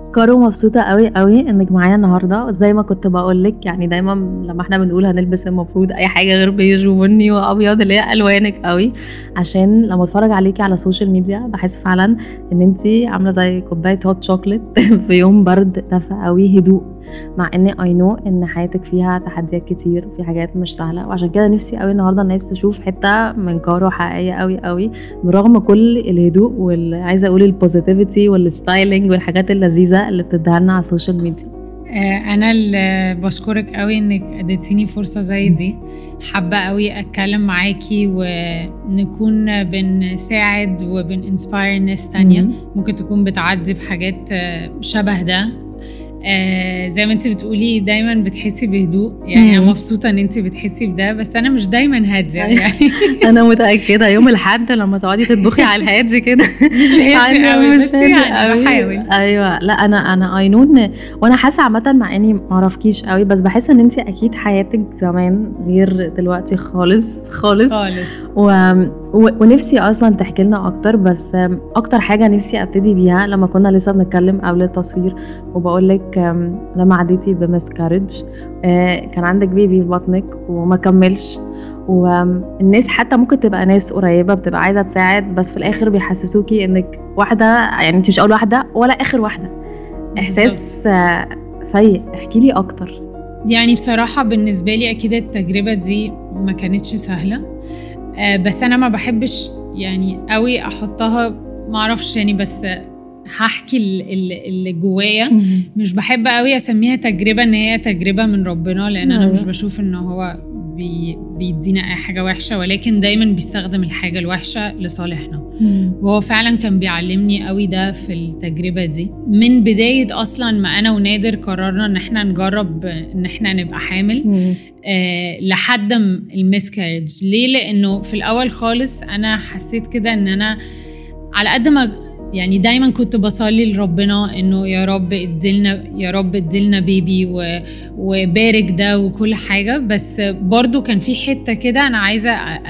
كارو مبسوطة قوي قوي انك معايا النهاردة. زي ما كنت بقولك يعني دايما لما احنا بنقول هنلبس المفروض اي حاجة غير بيج وبني وابيض اللي هي الوانك قوي، عشان لما اتفرج عليكي على السوشيال ميديا بحس فعلا ان انتي عاملة زي كوباية هوت شوكليت في يوم برد دافئ قوي، هدوء. مع ان اي نو ان حياتك فيها تحديات كتير، في حاجات مش سهلة، وعشان كده نفسي قوي النهاردة الناس تشوف حتة من كارو حقيقية قوي قوي، برغم كل الهدوء عايزه اقول البوزيتيفيتي والستايلينج والحاجات اللذيذه اللي بتديها لنا على السوشيال ميديا. انا اللي بشكرك قوي انك اديتيني فرصه زي دي. حابه قوي اتكلم معاكي ونكون بنساعد وبنانسباير ناس تانية ممكن تكون بتعدي بحاجات شبه ده. زي ما انت بتقولي دايما بتحسي بهدوء، يعني انا مبسوطه ان انت بتحسي بده، بس انا مش دايما هاديه يعني. انا متاكده يوم الحد لما تقعدي تطبخي على الهادي كده مش هادي قوي، بس يعني بحاول. ايوه لا انا اينون، وانا حاسه عامه مع اني ما اعرفكيش قوي، بس بحس ان انت اكيد حياتك زمان غير دلوقتي خالص خالص خالص. ونفسي اصلا تحكي لنا اكتر، بس اكتر حاجه نفسي ابتدي بيها لما كنا لسه بنتكلم قبل التصوير وبقول لك لما عديتي بمسكارج كان عندك بيبي في بطنك وما كملش، والناس حتى ممكن تبقى ناس قريبه بتبقى عايزه تساعد، بس في الاخر بيحسسوكي انك واحده، يعني انت مش اول واحده ولا اخر واحده. احساس سيء، احكي لي اكتر. يعني بصراحه بالنسبه لي اكيد التجربه دي ما كانتش سهله، بس انا ما بحبش يعني قوي احطها، ما اعرفش يعني، بس هحكي اللي جوايا. مش بحب قوي اسميها تجربه ان هي تجربه من ربنا، لان انا مش بشوف ان هو بيدينا اي حاجه وحشه، ولكن دايما بيستخدم الحاجه الوحشه لصالحنا. وهو فعلا كان بيعلمني قوي ده في التجربه دي. من بدايه اصلا ما انا ونادر قررنا ان احنا نجرب ان احنا نبقى حامل لحد المسكارج. ليه؟ لانه في الاول خالص انا حسيت كده ان انا على قد ما يعني دايما كنت بصلي لربنا انه يا رب ادلنا بيبي وبارك ده وكل حاجة، بس برضو كان في حتة كده انا عايزة